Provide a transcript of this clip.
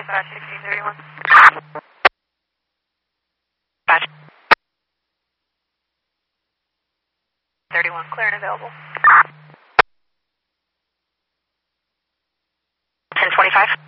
dispatch 1631. Dispatch 31, clear and available. 1025.